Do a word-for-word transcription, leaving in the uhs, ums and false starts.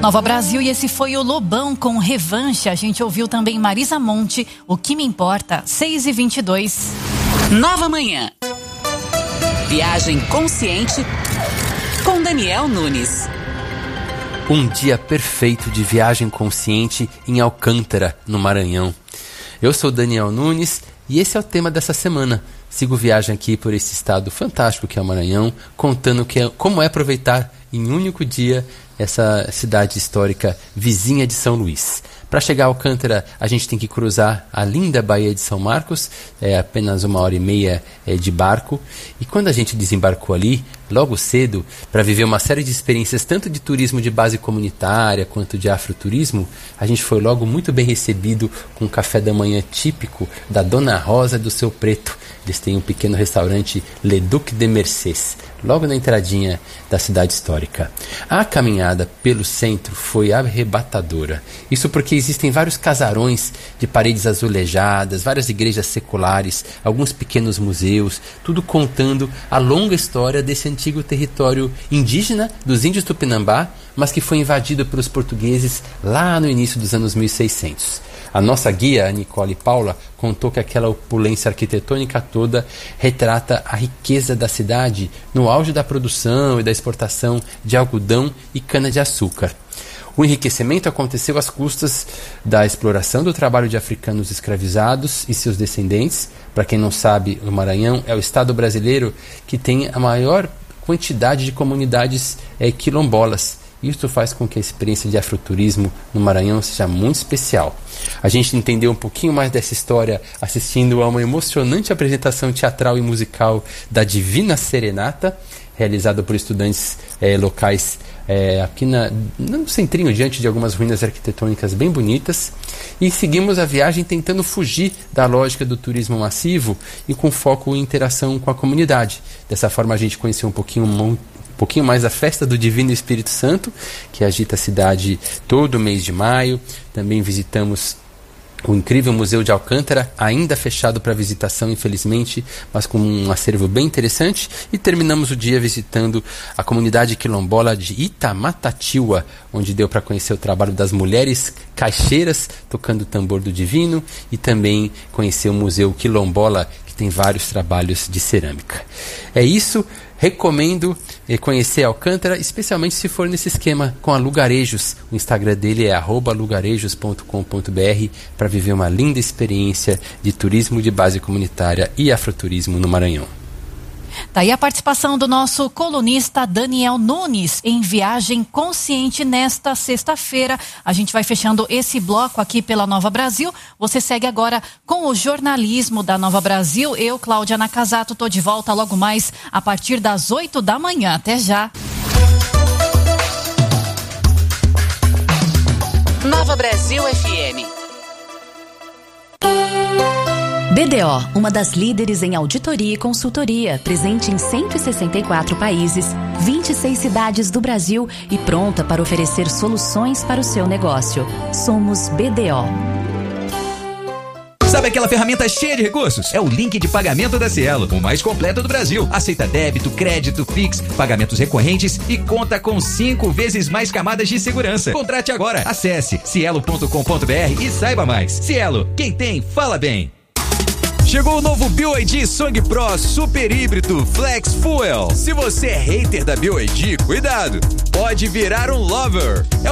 Nova Brasil, e esse foi o Lobão com Revanche. A gente ouviu também Marisa Monte, O Que Me Importa, seis e vinte e dois. Nova Manhã. Viagem consciente com Daniel Nunes. Um dia perfeito de viagem consciente em Alcântara, no Maranhão. Eu sou Daniel Nunes e esse é o tema dessa semana. Sigo viagem aqui por esse estado fantástico que é o Maranhão, contando que é, como é aproveitar em um único dia essa cidade histórica vizinha de São Luís. Para chegar a Alcântara, a gente tem que cruzar a linda Baía de São Marcos, é apenas uma hora e meia é, de barco. E quando a gente desembarcou ali, logo cedo, para viver uma série de experiências, tanto de turismo de base comunitária, quanto de afroturismo, a gente foi logo muito bem recebido com um café da manhã típico da Dona Rosa do Seu Preto. Eles têm um pequeno restaurante Le Duc de Mercés, logo na entradinha da cidade histórica. A caminhada pelo centro foi arrebatadora. Isso porque existem vários casarões de paredes azulejadas, várias igrejas seculares, alguns pequenos museus, tudo contando a longa história desse antigo território indígena dos índios Tupinambá, mas que foi invadido pelos portugueses lá no início dos anos mil e seiscentos. A nossa guia, a Nicole Paula, contou que aquela opulência arquitetônica toda retrata a riqueza da cidade no auge da produção e da exportação de algodão e cana-de-açúcar. O enriquecimento aconteceu às custas da exploração do trabalho de africanos escravizados e seus descendentes. Para quem não sabe, o Maranhão é o estado brasileiro que tem a maior quantidade de comunidades é, quilombolas. Isso faz com que a experiência de afroturismo no Maranhão seja muito especial. A gente entendeu um pouquinho mais dessa história assistindo a uma emocionante apresentação teatral e musical da Divina Serenata, realizada por estudantes é, locais é, aqui na, no centrinho, diante de algumas ruínas arquitetônicas bem bonitas. E seguimos a viagem tentando fugir da lógica do turismo massivo e com foco em interação com a comunidade. Dessa forma a gente conheceu um pouquinho um pouquinho mais a festa do Divino Espírito Santo, que agita a cidade todo mês de maio. Também visitamos o incrível Museu de Alcântara, ainda fechado para visitação, infelizmente, mas com um acervo bem interessante. E terminamos o dia visitando a comunidade quilombola de Itamatatiua, onde deu para conhecer o trabalho das mulheres caixeiras tocando o tambor do divino, e também conhecer o Museu Quilombola, que tem vários trabalhos de cerâmica. É isso. Recomendo eh, conhecer Alcântara, especialmente se for nesse esquema com a Lugarejos. O Instagram dele é arroba lugarejos ponto com ponto br para viver uma linda experiência de turismo de base comunitária e afroturismo no Maranhão. Daí a participação do nosso colunista Daniel Nunes em Viagem Consciente nesta sexta-feira. A gente vai fechando esse bloco aqui pela Nova Brasil. Você segue agora com o jornalismo da Nova Brasil. Eu, Cláudia Nakazato, tô de volta logo mais a partir das oito da manhã. Até já. Nova Brasil F M. B D O, uma das líderes em auditoria e consultoria, presente em cento e sessenta e quatro países, vinte e seis cidades do Brasil e pronta para oferecer soluções para o seu negócio. Somos B D O. Sabe aquela ferramenta cheia de recursos? É o link de pagamento da Cielo, o mais completo do Brasil. Aceita débito, crédito, Pix, pagamentos recorrentes e conta com cinco vezes mais camadas de segurança. Contrate agora. Acesse cielo ponto com ponto br e saiba mais. Cielo, quem tem, fala bem. Chegou o novo B Y D Song Pro Super Híbrido Flex Fuel. Se você é hater da B Y D, cuidado, pode virar um lover. É